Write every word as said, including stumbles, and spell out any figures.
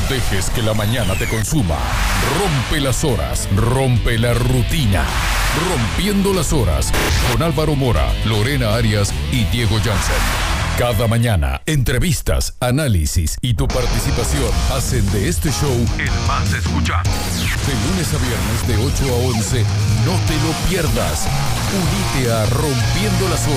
dejes que la mañana te consuma. Rompe las horas, rompe la rutina. Rompiendo las horas con Álvaro Mora, Lorena Arias y Diego Jansen. Cada mañana, entrevistas, análisis y tu participación hacen de este show el más escuchado. De lunes a viernes de ocho a once, no te lo pierdas. Unite a Rompiendo las